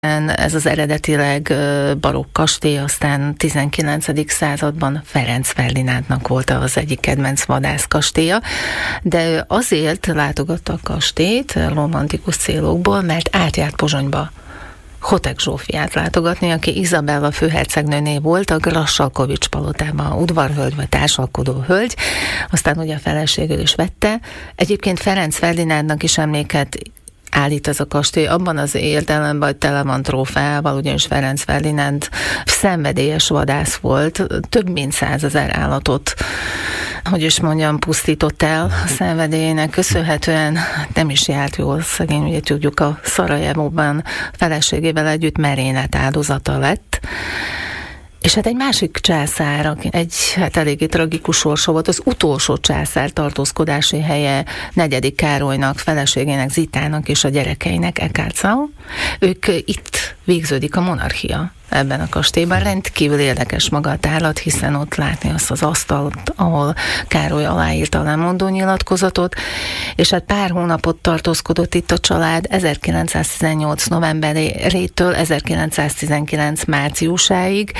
Ez az eredetileg barokk kastély, aztán 19. században Ferenc Ferdinándnak volt az egyik kedvenc vadászkastélya, de azért látogatta a kastélyt romantikus célokból, mert átjárt Pozsonyba Hotek Zsófiát látogatni, aki Izabella főhercegnőné volt a Grassalkovics palotában, udvarhölgy vagy társalkodó hölgy, aztán ugye a feleségül is vette. Egyébként Ferenc Ferdinándnak is emléket állít ez a kastély, abban az értelemben, hogy tele van trófeával, ugyanis Ferenc Ferdinánd szenvedélyes vadász volt, több mint 100 000 állatot, hogy is mondjam, pusztított el a szenvedélyének köszönhetően, nem is járt jól, szegény, ugye tudjuk, a Szarajevóban feleségével együtt merénylet áldozata lett. És hát egy másik császár, aki eléggé tragikus sorsa volt, az utolsó császár tartózkodási helye 4. Károlynak, feleségének, Zitának és a gyerekeinek, Ekácau. Ők itt végződik a monarchia ebben a kastélyban. Rendkívül érdekes maga a tárlat, hiszen ott látni azt az asztalt, ahol Károly aláírta a lemondó nyilatkozatot, és hát pár hónapot tartózkodott itt a család 1918. novemberétől 1919. márciusáig.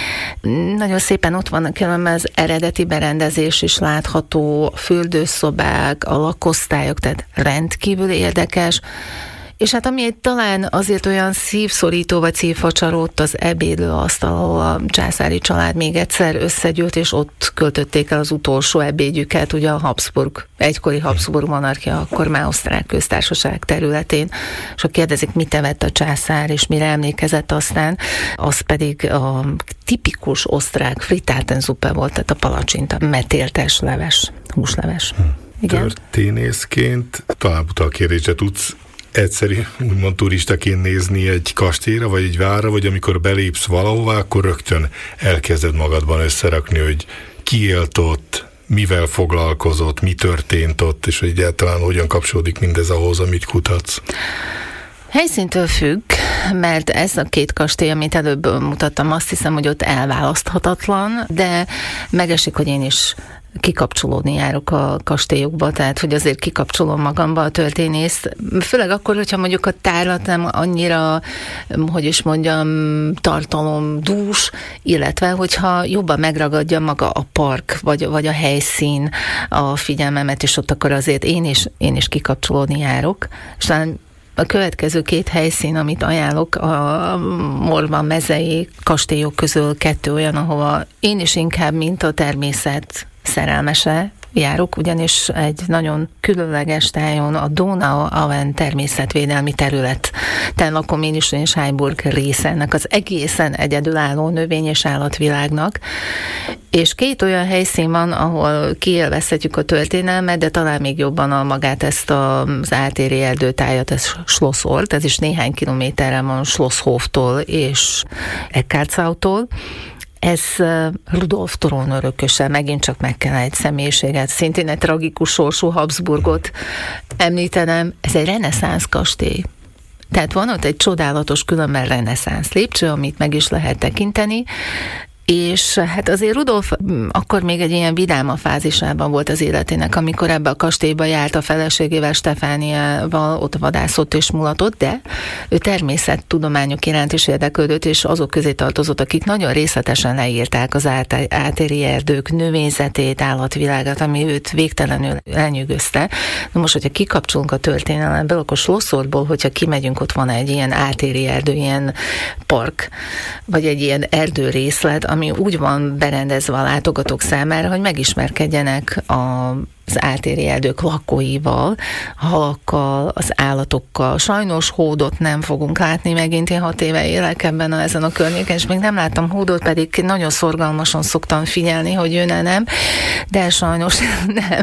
Nagyon szépen ott van különben az eredeti berendezés is látható, fürdőszobák, a lakosztályok, tehát rendkívül érdekes. És hát ami talán azért olyan szívszorító vagy szívfacsaró, az ebédlőasztal, ahol a császári család még egyszer összegyűlt, és ott költötték el az utolsó ebédjüket, ugye a egykori Habsburg monarchia, akkor már osztrák köztársaság területén, és ha kérdezik, mit evett a császár, és mire emlékezett aztán, az pedig a tipikus osztrák fritátenzuppe volt, tehát a palacsinta, metéltes leves, húsleves. Igen? Történészként talán a kérdésre tudsz egyszerű, úgymond turistaként nézni egy kastélyra, vagy egy várra, vagy amikor belépsz valahová, akkor rögtön elkezded magadban összerakni, hogy ki élt ott, mivel foglalkozott, mi történt ott, és hogy egyáltalán hogyan kapcsolódik mindez ahhoz, amit kutatsz. Helyszíntől függ, mert ez a két kastély, amit előbb mutattam, azt hiszem, hogy ott elválaszthatatlan, de megesik, hogy én is kikapcsolódni járok a kastélyokba, tehát hogy azért kikapcsolom magamba a történészt, főleg akkor, hogyha mondjuk a tárlat nem annyira, hogy is mondjam, tartalomdús, illetve hogyha jobban megragadja maga a park, vagy a helyszín a figyelmemet, és ott akkor azért én is kikapcsolódni járok, és talán a következő 2 helyszín, amit ajánlok, a Morvan mezei kastélyok közül 2 olyan, ahova én is inkább, mint a természet szerelmese járok, ugyanis egy nagyon különleges tájon, a Donauauen természetvédelmi területen lakom én is, és Heimburg része ennek az egészen egyedülálló növény- és állatvilágnak. És 2 olyan helyszín van, ahol kiélvezhetjük a történelmet, de talán még jobban magát ezt az áltéri erdőtájat, ez Schlossort, ez is néhány kilométerre van Schlosshofttól és Eckartsautól. Ez Rudolf trón örököse, megint csak meg kell egy személyiséget, szintén egy tragikus sorsú Habsburgot említenem, ez egy reneszánsz kastély. Tehát van ott egy csodálatos, különben reneszánsz lépcső, amit meg is lehet tekinteni, és hát azért Rudolf akkor még egy ilyen vidáma fázisában volt az életének, amikor ebbe a kastélyba járt a feleségével, Stefániával, ott vadászott és mulatott, de ő természettudományok iránt is érdeklődött, és azok közé tartozott, akik nagyon részletesen leírták az áltéri erdők növényzetét, állatvilágát, ami őt végtelenül lenyűgözte. Na most, hogyha kikapcsolunk a történelemből, akkor Schlossortból, hogyha kimegyünk, ott van egy ilyen áltéri erdő, ilyen park, vagy egy ilyen erdőrészlet, ami úgy van berendezve a látogatók számára, hogy megismerkedjenek az áltéri erdők lakóival, halakkal, az állatokkal. Sajnos hódot nem fogunk látni megint, én 6 éve élek ezen a környéken, és még nem láttam hódot, pedig nagyon szorgalmasan szoktam figyelni, hogy jön-e nem, de sajnos nem.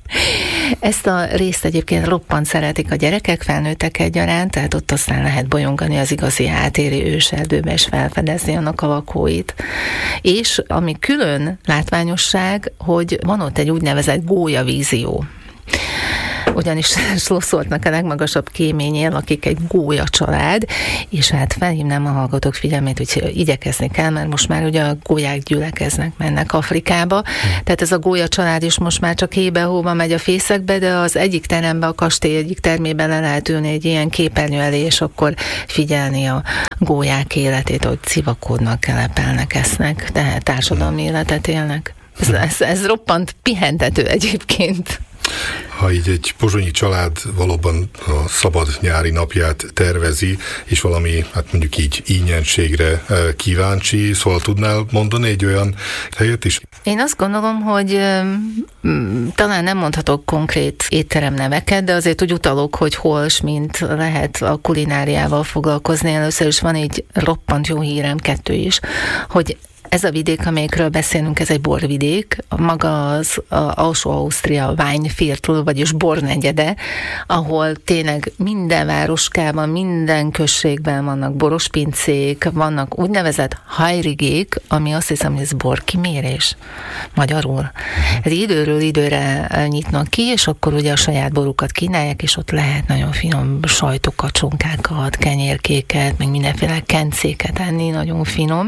Ezt a részt egyébként roppant szeretik a gyerekek, felnőttek egyaránt, tehát ott aztán lehet bolyongani az igazi áltéri őserdőbe, és felfedezni annak a lakóit. És ami külön látványosság, hogy van ott egy úgynevezett gólyavízió. ugyanis Schlosszortnak a legmagasabb kéményél lakik egy gólya család, és hát felhívnám a hallgatók figyelmét, hogy igyekezni kell, mert most már ugye a gólyák gyülekeznek, mennek Afrikába, tehát ez a gólya család is most már csak hébe-hóba megy a fészekbe, de az egyik terembe, a kastély egyik termében le lehet ülni egy ilyen képernyő elé, és akkor figyelni a gólyák életét, hogy civakodnak, kelepelnek, esznek, tehát társadalmi életet élnek. Ez roppant pihentető egyébként. Ha így egy pozsonyi család valóban a szabad nyári napját tervezi, és valami, hát mondjuk így ínyentségre kíváncsi, szóval tudnál mondani egy olyan helyet is? Én azt gondolom, hogy talán nem mondhatok konkrét étterem neveket, de azért úgy utalok, hogy hol s mint lehet a kulináriával foglalkozni. Először is van egy roppant jó hírem, 2 is, hogy ez a vidék, amelyikről beszélünk, ez egy borvidék, maga az Alsó-Ausztria Weinviertel, vagyis bornegyede, ahol tényleg minden városkában, minden községben vannak borospincék, vannak úgynevezett hajrigék, ami azt hiszem, hogy ez borkimérés magyarul. Ez időről időre nyitnak ki, és akkor ugye a saját borukat kínálják, és ott lehet nagyon finom sajtokat, csonkákat, kenyérkéket, meg mindenféle kencéket enni, nagyon finom.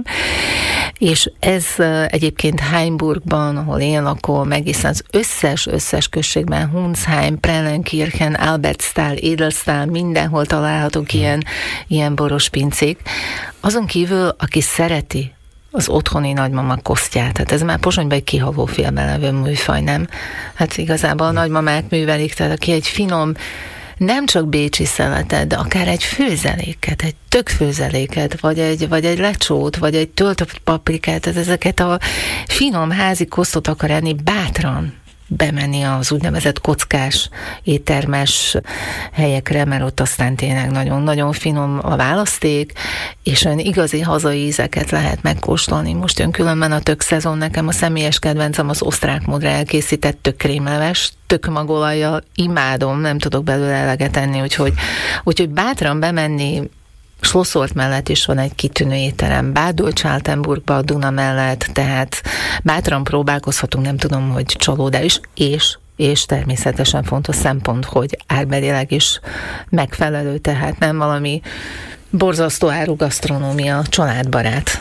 És ez egyébként Heimburgban, ahol én lakom, egészen az összes községben, Hunsheim, Prellenkirchen, Albertsthal, Edelstahl, mindenhol találhatók ilyen boros pincék. Azon kívül, aki szereti az otthoni nagymama kosztját, hát ez már Pozsonyban egy kihaló félben levő műfaj, nem? Hát igazából a nagymamák művelik, tehát aki egy finom, nem csak bécsi szeletet, de akár egy főzeléket, egy tökfőzeléket, vagy egy lecsót, vagy egy töltött paprikát, tehát ezeket a finom házi kosztot akar enni, bátran bemenni az úgynevezett kockás éttermes helyekre, mert ott aztán tényleg nagyon-nagyon finom a választék, és olyan igazi hazai ízeket lehet megkóstolni. Most jön különben a tök szezon, nekem a személyes kedvencem az osztrák módra elkészített tökkrémleves, tökmagolajjal, imádom, nem tudok belőle eleget enni, úgyhogy bátran bemenni. Schlosszort mellett is van egy kitűnő étterem, Bad Deutsch-Altenburgba, a Duna mellett, tehát bátran próbálkozhatunk, nem tudom, hogy csalódás is, és természetesen fontos szempont, hogy árbelileg is megfelelő, tehát nem valami borzasztó áru gasztronómia, családbarát.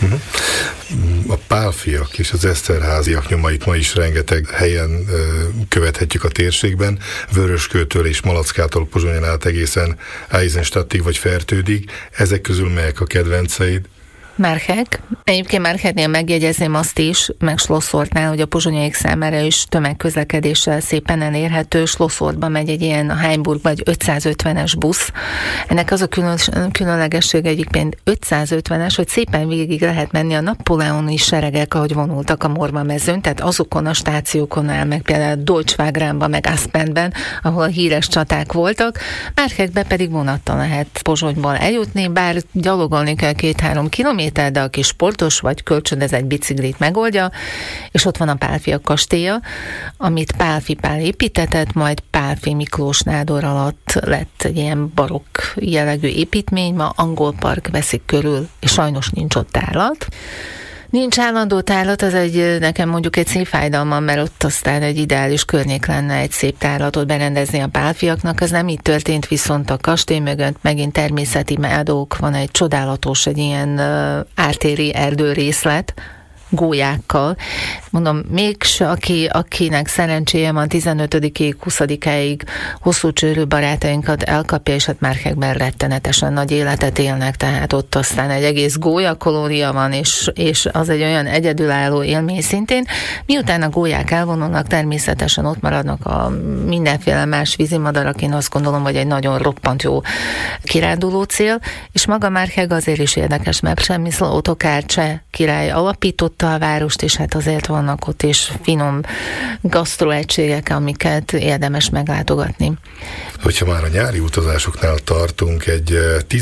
A pálfiak és az Eszterháziak nyomait ma is rengeteg helyen követhetjük a térségben, Vöröskőtől és Malackától Pozsonyon át egészen Eisenstadtig vagy Fertődig. Ezek közül melyek a kedvenceid? Márchek. Egyébként Márcheknél megjegyezném azt is, meg Schlosszortnál, hogy a pozsonyiek számára is tömegközlekedéssel szépen elérhető. Schlosszortba megy egy ilyen Heimburgba egy 550-es busz. Ennek az a különlegesség egyébként 550-es, hogy szépen végig lehet menni a napóleoni seregek, ahogy vonultak a Morva mezőn, tehát azokon a stációkon áll meg, például Deutsch-Wagránban, meg Aspenben, ahol a híres csaták voltak. Márchekbe pedig vonattal lehet Pozsonyból eljutni, bár gyalogolni kell 2-3 kilométer, de aki sportos vagy kölcsönöz egy biciklit megoldja, és ott van a Pálffyak kastélya, amit Pálffy Pál építetett, majd Pálffy Miklós nádor alatt lett egy ilyen barokk jellegű építmény, ma angol park veszik körül, és sajnos nincs ott állat. Nincs állandó tárlat, az nekem mondjuk egy szép fájdalmam, mert ott aztán egy ideális környék lenne egy szép tárlatot berendezni a pálfiaknak, az nem így történt, viszont a kastély mögött megint természeti mádók, van egy csodálatos, egy ilyen ártéri erdőrészlet, gólyákkal. Mondom, mégse, akinek szerencséje van 15-ig, 20-ig hosszú csőrű barátainkat elkapja, és hát Márchekben rettenetesen nagy életet élnek, tehát ott aztán egy egész gólyakolónia van, és az egy olyan egyedülálló élmény szintén. Miután a gólyák elvonulnak, természetesen ott maradnak a mindenféle más vízimadarak, én azt gondolom, hogy egy nagyon roppant jó kiránduló cél, és maga Márcheg azért is érdekes, mert Przemysl Ottokár cseh király alapította a várost, és hát azért vannak ott is finom gasztroegységek, amiket érdemes meglátogatni. Hogyha már a nyári utazásoknál tartunk, egy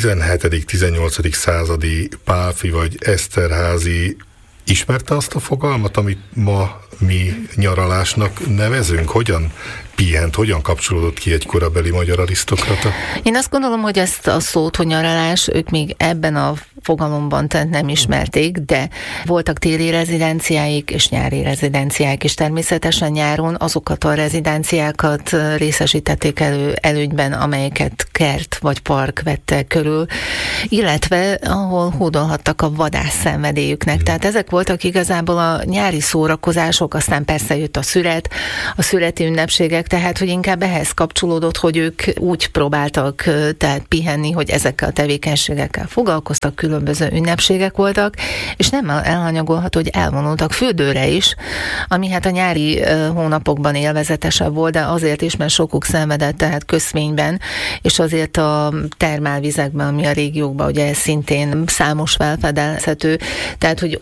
17.-18. századi Pálffy vagy Eszterházi ismerte azt a fogalmat, amit ma mi nyaralásnak nevezünk? Hogyan pihent, hogyan kapcsolódott ki egy korabeli magyar arisztokrata? Én azt gondolom, hogy ezt a szót, hogy nyaralás, ők még ebben a fogalomban tehát nem ismerték, de voltak téli rezidenciáik és nyári rezidenciáik, és természetesen nyáron azokat a rezidenciákat részesítették előnyben, amelyeket kert vagy park vette körül, illetve ahol hódolhattak a vadász szenvedélyüknek. Tehát ezek voltak igazából a nyári szórakozások, aztán persze jött a szüreti ünnepségek, tehát hogy inkább ehhez kapcsolódott, hogy ők úgy próbáltak tehát pihenni, hogy ezekkel a tevékenységekkel foglalkoztak, különböző ünnepségek voltak, és nem elhanyagolható, hogy elvonultak fürdőre is, ami hát a nyári hónapokban élvezetesebb volt, de azért is, mert sokuk szenvedett, tehát köszményben, és azért a termálvizekben, ami a régiókban ugye szintén számos felfedezhető, tehát hogy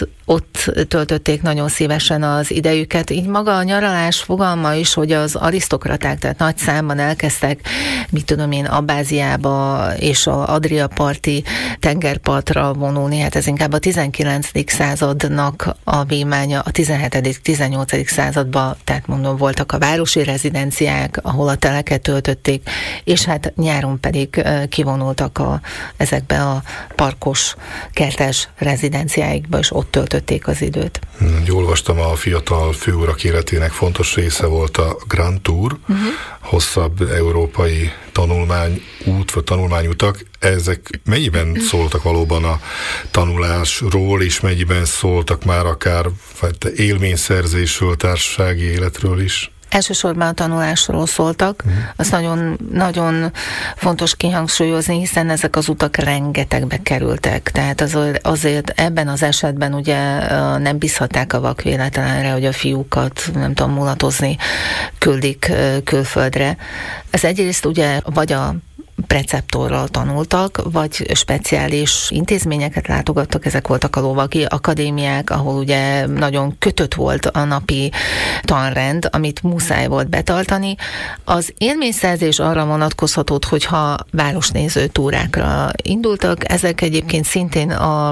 ott töltötték nagyon szívesen az idejüket. Így maga a nyaralás fogalma is, hogy az arisztokraták, tehát nagy számban elkezdtek, mit tudom én, Abbáziába és az Adria parti tengerpartra vonulni, hát ez inkább a 19. századnak a vívmánya, a 17.-18. században, tehát mondom, voltak a városi rezidenciák, ahol a teleket töltötték, és hát nyáron pedig kivonultak ezekbe a parkos, kertes rezidenciáikba, és ott töltötték az időt. Olvastam, a fiatal főurak életének fontos része volt a Grand Tour, hosszabb európai tanulmányút vagy tanulmányutak. Ezek mennyiben szóltak valóban a tanulásról, és mennyiben szóltak már akár élményszerzésről, társasági életről is? Elsősorban a tanulásról szóltak, azt nagyon, nagyon fontos kihangsúlyozni, hiszen ezek az utak rengetegbe kerültek, tehát azért ebben az esetben ugye nem bízhatták a vakvéletlenre, hogy a fiúkat, nem tudom, mulatozni küldik külföldre. Ez egyrészt ugye vagy a preceptorral tanultak, vagy speciális intézményeket látogattak, ezek voltak a lovagi akadémiák, ahol ugye nagyon kötött volt a napi tanrend, amit muszáj volt betartani. Az élményszerzés arra vonatkozhatott, hogyha városnéző túrákra indultak, ezek egyébként szintén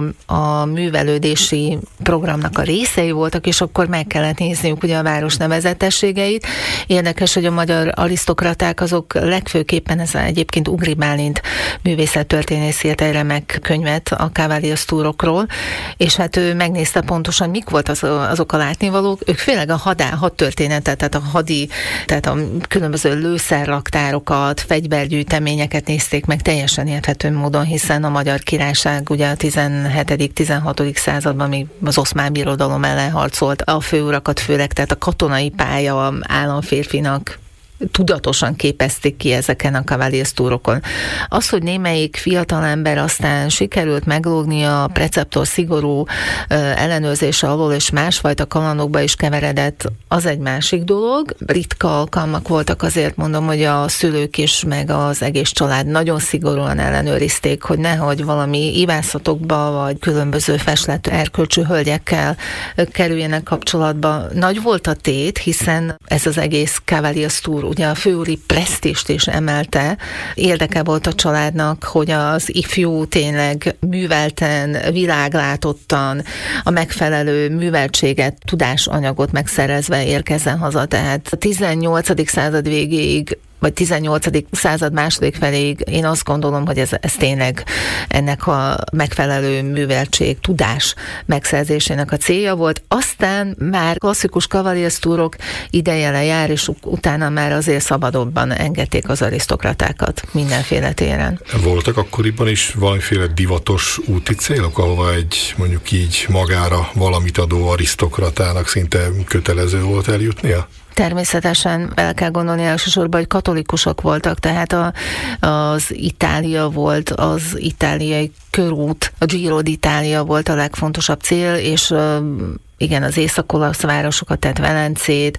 a művelődési programnak a részei voltak, és akkor meg kellett nézniük ugye a város nevezetességeit. Érdekes, hogy a magyar arisztokraták azok legfőképpen ez egyébként Ugri Bálint művészettörténész írt egy remek könyvet a Cavaliers túrokról, és hát ő megnézte pontosan, mik volt azok a látnivalók. Ők főleg a hadtörténetet, tehát a különböző lőszerraktárokat, fegyvergyűjteményeket nézték meg teljesen érthető módon, hiszen a Magyar Királyság ugye a 17.-16. században még az Oszmán Birodalom ellen harcolt, a főurakat főleg, tehát a katonai pálya államférfinak tudatosan képezték ki ezeken a Cavaliers túrokon. Az, hogy némelyik fiatalember aztán sikerült meglógni a preceptor szigorú ellenőrzése alól, és másfajta kalandokba is keveredett, az egy másik dolog. Ritka alkalmak voltak, azért mondom, hogy a szülők is, meg az egész család nagyon szigorúan ellenőrizték, hogy nehogy valami ivászatokba, vagy különböző feslett erkölcsű hölgyekkel kerüljenek kapcsolatba. Nagy volt a tét, hiszen ez az egész Cavaliers túr ugye a főúri presztízst is emelte. Érdeke volt a családnak, hogy az ifjú tényleg művelten, világlátottan, a megfelelő műveltséget, tudásanyagot megszerezve érkezzen haza. Tehát a 18. század végéig vagy 18. század második feléig én azt gondolom, hogy ez tényleg ennek a megfelelő műveltség, tudás megszerzésének a célja volt. Aztán már klasszikus Cavaliers túrok ideje lejár, és utána már azért szabadobban engedték az arisztokratákat mindenféle téren. Voltak akkoriban is valamiféle divatos úti célok, ahova egy mondjuk így magára valamit adó arisztokratának szinte kötelező volt eljutnia? Természetesen el kell gondolni elsősorban, hogy katolikusok voltak, tehát az Itália volt, az itáliai körút, a Giro d'Italia volt a legfontosabb cél, és igen, az észak-olasz városokat, tehát Velencét,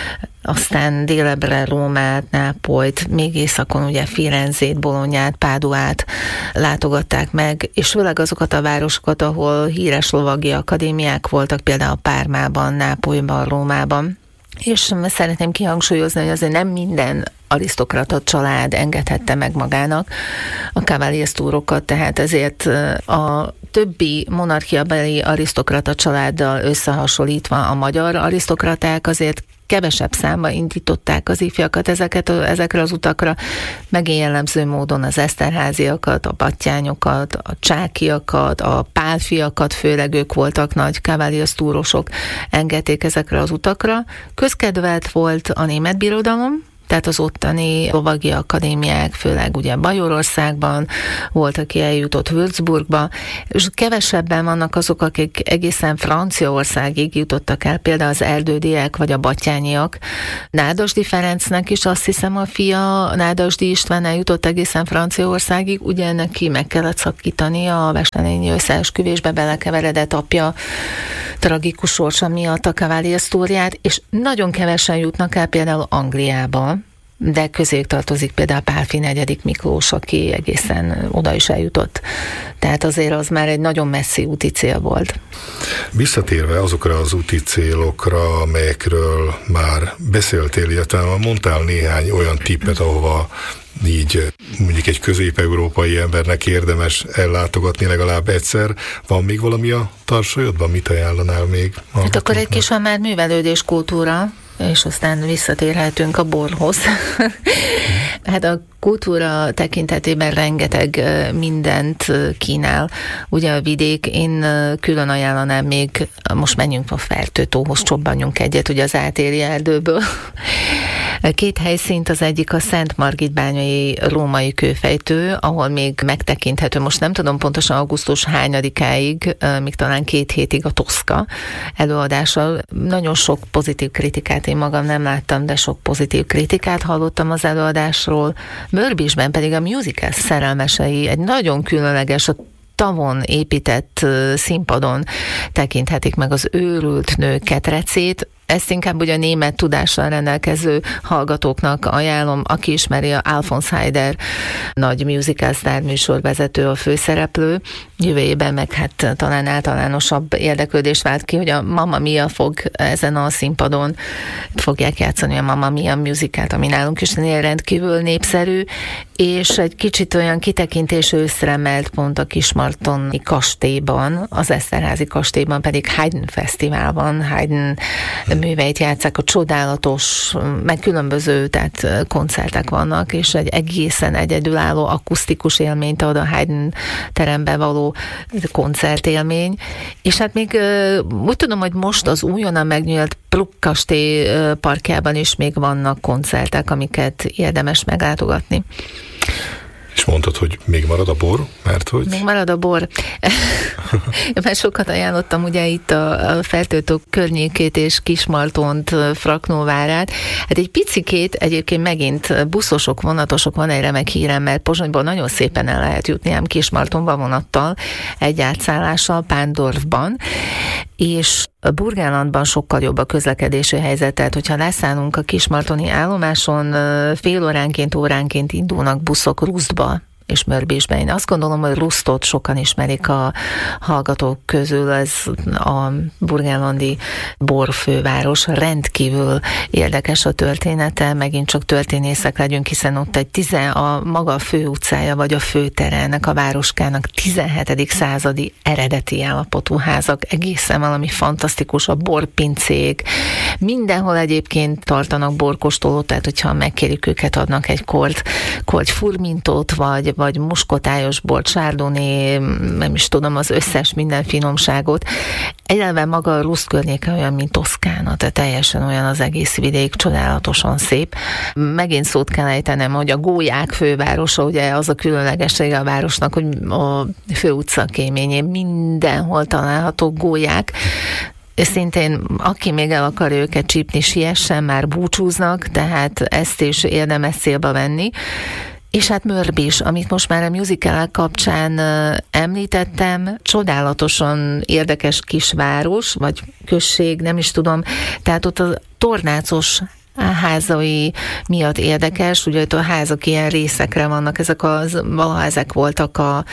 aztán délebbre Rómát, Nápolyt, még északon ugye Firenzét, Bolognát, Páduát látogatták meg, és főleg azokat a városokat, ahol híres lovagi akadémiák voltak, például Pármában, Nápolyban, Rómában. És szeretném kihangsúlyozni, hogy azért nem minden arisztokrata család engedhette meg magának a Cavaliers túrokat, tehát ezért a többi monarchiabeli arisztokrata családdal összehasonlítva a magyar arisztokraták azért kevesebb számba indították az ifjakat ezekre az utakra, megint jellemző módon az Eszterháziakat, a Battyányokat, a Csákiakat, a Pálfiakat, főleg ők voltak nagy cavaliers-túrosok, engedték ezekre az utakra. Közkedvelt volt a német birodalom, tehát az ottani lovagi akadémiák, főleg ugye Bajorországban, volt, aki eljutott Würzburgba, és kevesebben vannak azok, akik egészen Franciaországig jutottak el, például az erdődiek vagy a battyányiak. Nádasdy Ferencnek is azt hiszem a fia, Nádasdy István eljutott egészen Franciaországig, ugye neki meg kellett szakítani a Wesselényi összeesküvésbe belekeveredett apja tragikus sorsa miatt a cavaliers-túrját, és nagyon kevesen jutnak el például Angliába, de közéjük tartozik például Pálffy negyedik Miklós, aki egészen oda is eljutott. Tehát azért az már egy nagyon messzi úti cél volt. Visszatérve azokra az úti célokra, amelyekről már beszéltél, illetve mondtál néhány olyan tippet, ahova így mondjuk egy közép-európai embernek érdemes ellátogatni legalább egyszer. Van még valami a tarsolyodban? Mit ajánlanál még? Hát akkor egy kis már művelődés kultúra, és aztán visszatérhetünk a borhoz. Hát a kultúra tekintetében rengeteg mindent kínál. Ugye a vidék, én külön ajánlanám még, most menjünk a Fertőtóhoz, csobbanjunk egyet, ugye az Átéri erdőből. 2 helyszínt, az egyik a Szentmargitbányai római kőfejtő, ahol még megtekinthető, most nem tudom pontosan augusztus hányadikáig, még talán 2 hétig a Toszka előadással. Nagyon sok pozitív kritikát én magam nem láttam, de sok pozitív kritikát hallottam az előadásról. Mörbisben pedig a musical szerelmesei, egy nagyon különleges, a tavon épített színpadon tekinthetik meg az őrült nő ketrecét. Ezt inkább ugye a német tudással rendelkező hallgatóknak ajánlom, aki ismeri, a Alfons Heider nagy musical sztár műsorvezető, a főszereplő. Jövő évben meg hát talán általánosabb érdeklődés vált ki, hogy a Mamma Mia fog ezen a színpadon, fogják játszani a Mamma Mia musicalt, ami nálunk is rendkívül népszerű, és egy kicsit olyan kitekintés őszre melt pont a Kismartoni kastélyban, az Eszterházy kastélyban pedig Haydn Fesztivál van, Haydn műveit játsszák, a csodálatos, meg különböző, tehát koncertek vannak, és egy egészen egyedülálló akusztikus élményt ad a Haydn terembe való koncertélmény. És hát még úgy tudom, hogy most az újonnan megnyílt Bruck kastély parkjában is még vannak koncertek, amiket érdemes meglátogatni. És mondtad, hogy még marad a bor? Mert hogy? Még marad a bor. Mert sokat ajánlottam ugye itt a Fertőtó környékét és Kismartont, Fraknóvárát. Hát egy picikét egyébként megint buszosok, vonatosok, van egy remek hírem, mert Pozsonyból nagyon szépen el lehet jutni, ám Kismartonba vonattal, egy átszállással Pándorfban, és Burgenlandban sokkal jobb a közlekedési helyzet, tehát hogyha leszállunk a kismartoni állomáson, fél óránként indulnak buszok Rusztba és Mörbisben. Én azt gondolom, hogy Rusztot sokan ismerik a hallgatók közül, ez a burgenlandi borfőváros, rendkívül érdekes a története, megint csak történészek legyünk, hiszen ott a maga a főutcája, vagy a főtere ennek a városkának 17. századi eredeti állapotú házak, egészen valami fantasztikus, a borpincék, mindenhol egyébként tartanak borkóstolót, tehát hogyha megkérik őket, adnak egy kort furmintót, vagy muskotályos bort, sárdóné, nem is tudom, az összes minden finomságot. Egyelven maga a Rusz környéke olyan, mint Toszkána, tehát teljesen olyan az egész vidék, csodálatosan szép. Megint szót kell ejtenem, hogy a gólyák fővárosa, ugye az a különlegessége a városnak, hogy a főutca kéményén mindenhol található gólyák, és szintén, aki még el akar őket csípni, siessen, már búcsúznak, tehát ezt is érdemes célba venni. És hát Mörbis, amit most már a musical kapcsán említettem, csodálatosan érdekes kisváros, vagy község, nem is tudom, tehát ott a tornácos házai miatt érdekes, ugye a házak ilyen részekre vannak, valaha ezek voltak a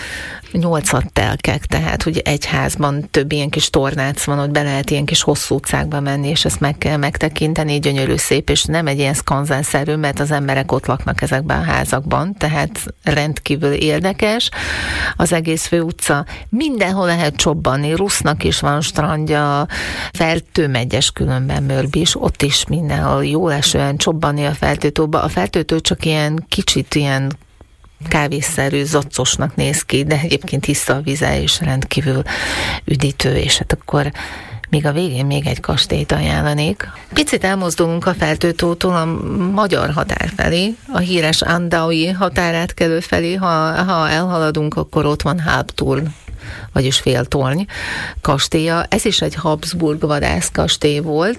8 telkek, tehát hogy egy házban több ilyen kis tornác van, ott be lehet ilyen kis hosszú utcákba menni, és ezt meg kell megtekinteni, gyönyörű szép, és nem egy ilyen szkanzenszerű, mert az emberek ott laknak ezekben a házakban, tehát rendkívül érdekes. Az egész főutca, mindenhol lehet csobbanni, Rusznak is van strandja, Feltőmegyes különben Mörbi, ott is mindenhol jó esően csobbanni a Feltőtóba. A Feltőtó csak ilyen kicsit ilyen kávésszerű, zaccosnak néz ki, de egyébként tiszta a vize, és rendkívül üdítő, és hát akkor még a végén még egy kastélyt ajánlanék. Picit elmozdulunk a Feltőtótól a magyar határ felé, a híres Andaui határátkelő felé, ha elhaladunk, akkor ott van Halbturn, vagyis Féltorny kastélya. Ez is egy Habsburg vadászkastély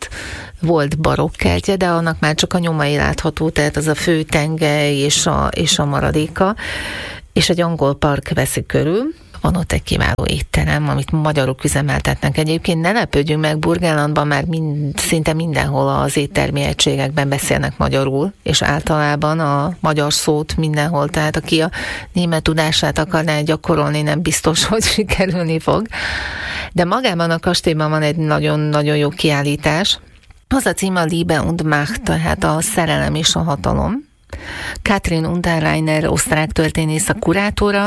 volt barokkertje, de annak már csak a nyomai látható, tehát az a fő tengely és a maradéka, és egy angol park veszi körül. Van ott egy kiváló étterem, amit magyarok üzemeltetnek. Egyébként ne lepődjünk meg, Burgenlandban már szinte mindenhol az éttermi egységekben beszélnek magyarul, és általában a magyar szót mindenhol, tehát aki a német tudását akarná gyakorolni, nem biztos, hogy sikerülni fog. De magában a kastélyban van egy nagyon-nagyon jó kiállítás. Az a cím a Liebe und Macht, tehát a szerelem és a hatalom. Katrin Unterreiner osztrák történész a kurátora,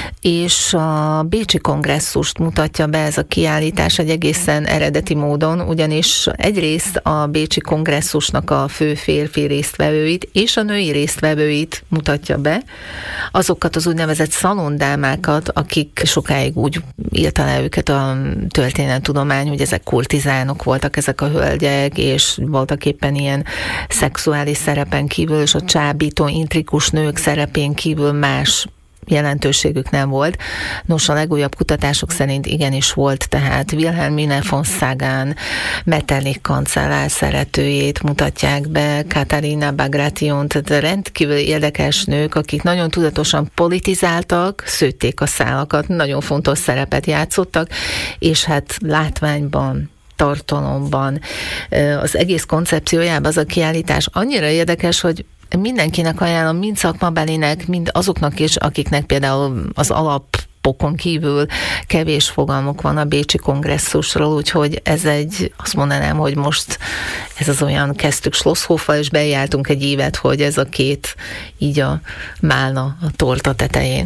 és a Bécsi Kongresszust mutatja be ez a kiállítás egy egészen eredeti módon, ugyanis egyrészt a Bécsi Kongresszusnak a fő férfi résztvevőit és a női résztvevőit mutatja be, azokat az úgynevezett szalondámákat, akik sokáig úgy írta le őket a történettudomány, hogy ezek kurtizánok voltak ezek a hölgyek, és voltak éppen ilyen szexuális szerepen kívül, és a csábító, intrikus nők szerepén kívül más jelentőségük nem volt. Nos, a legújabb kutatások szerint igenis volt, tehát Wilhelmine von Sagan, Metternich kancellár szeretőjét mutatják be, Katharina Bagration, tehát rendkívül érdekes nők, akik nagyon tudatosan politizáltak, szőtték a szálakat, nagyon fontos szerepet játszottak, és hát látványban, tartalomban, az egész koncepciójában az a kiállítás annyira érdekes, hogy mindenkinek ajánlom, mind szakmabelinek, mind azoknak is, akiknek például az alapokon kívül kevés fogalmuk van a Bécsi Kongresszusról, úgyhogy ez azt mondanám, hogy most ez az olyan, kezdtük Schlosshoffal, és bejártunk egy évet, hogy ez a két így a málna a torta tetején.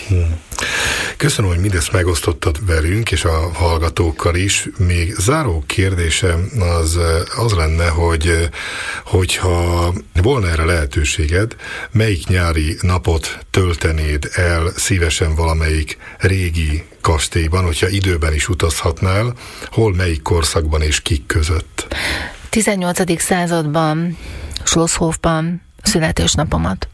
Köszönöm, hogy mindezt megosztottad velünk, és a hallgatókkal is. Még záró kérdésem az lenne, hogyha volna erre lehetőséged, melyik nyári napot töltenéd el szívesen valamelyik régi kastélyban, hogyha időben is utazhatnál, hol, melyik korszakban és kik között? 18. században, Schlosshofban születésnapomat.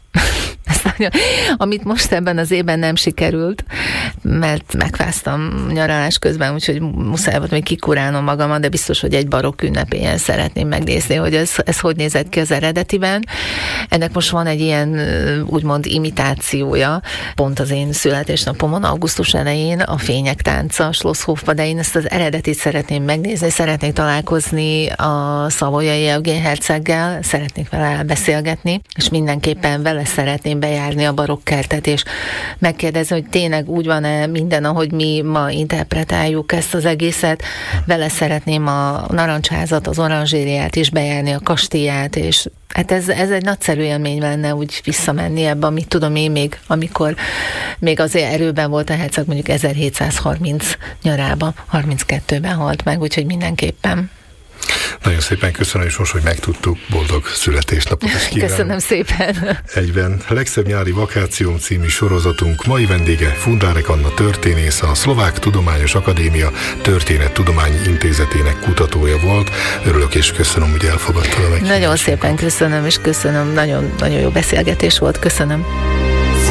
Amit most ebben az évben nem sikerült, mert megfáztam nyaralás közben, úgyhogy muszáj volt még kikurálnom magamat, de biztos, hogy egy barokk ünnepélyen szeretném megnézni, hogy ez hogy nézett ki az eredetiben. Ennek most van egy ilyen úgymond imitációja, pont az én születésnapomon, augusztus elején, a Fények tánca Schlosshofba, de én ezt az eredetit szeretném megnézni, szeretnék találkozni a Savoyai Eugén herceggel, szeretnék vele beszélgetni, és mindenképpen vele szeretném bejárni a barokkertet, és megkérdezni, hogy tényleg úgy van-e minden, ahogy mi ma interpretáljuk ezt az egészet. Vele szeretném a Narancsházat, az oranzsériát is bejárni, a kastélyát, és hát ez egy nagyszerű élmény lenne úgy visszamenni ebbe, amit tudom én még, amikor még azért erőben volt a herceg, mondjuk 1730 nyarába, 32-ben halt meg, úgyhogy mindenképpen. Nagyon szépen köszönöm, és most, hogy megtudtuk, boldog születésnapot is kívánok. Köszönöm szépen. Egyben Legszebb nyári vakációm című sorozatunk mai vendége Fundárek Anna történész, a Szlovák Tudományos Akadémia Történettudományi Intézetének kutatója volt. Örülök és köszönöm, hogy elfogadtad a meghívást. Nagyon szépen köszönöm, és köszönöm, nagyon, nagyon jó beszélgetés volt, köszönöm.